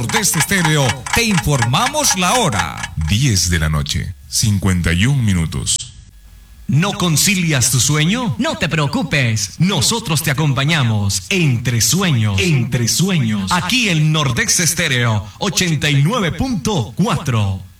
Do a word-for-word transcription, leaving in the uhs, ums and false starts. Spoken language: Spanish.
Nordeste Estéreo, te informamos la hora. diez de la noche, cincuenta y un minutos. ¿No concilias tu sueño? No te preocupes, nosotros te acompañamos entre sueños, entre sueños, aquí en Nordeste Estéreo ochenta y nueve punto cuatro.